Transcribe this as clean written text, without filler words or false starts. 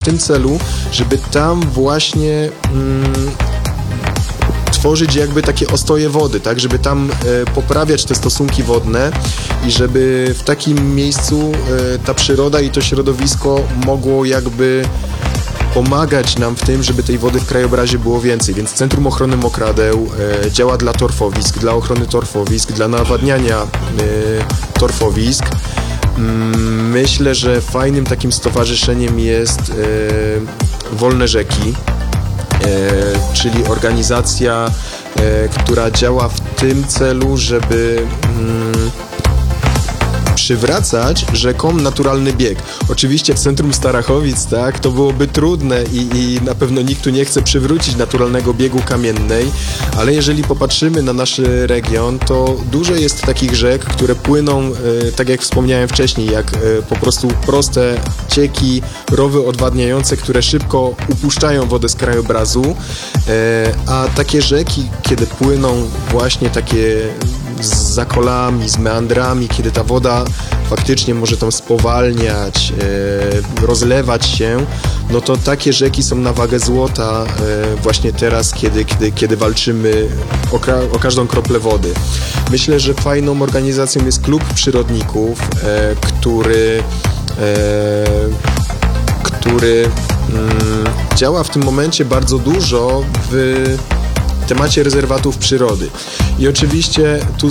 tym celu, żeby tam właśnie tworzyć jakby takie ostoje wody, tak, żeby tam poprawiać te stosunki wodne i żeby w takim miejscu ta przyroda i to środowisko mogło jakby pomagać nam w tym, żeby tej wody w krajobrazie było więcej. Więc Centrum Ochrony Mokradeł działa dla torfowisk, dla ochrony torfowisk, dla nawadniania torfowisk. Myślę, że fajnym takim stowarzyszeniem jest Wolne Rzeki, czyli organizacja, która działa w tym celu, żeby przywracać rzekom naturalny bieg. Oczywiście w centrum Starachowic, tak, to byłoby trudne i na pewno nikt tu nie chce przywrócić naturalnego biegu Kamiennej, ale jeżeli popatrzymy na nasz region, to dużo jest takich rzek, które płyną, tak jak wspomniałem wcześniej, jak po prostu proste cieki, rowy odwadniające, które szybko upuszczają wodę z krajobrazu, a takie rzeki, kiedy płyną właśnie takie z zakolami, z meandrami, kiedy ta woda faktycznie może tam spowalniać, rozlewać się, no to takie rzeki są na wagę złota właśnie teraz, kiedy walczymy o każdą kroplę wody. Myślę, że fajną organizacją jest Klub Przyrodników, który działa w tym momencie bardzo dużo w temacie rezerwatów przyrody. I oczywiście tu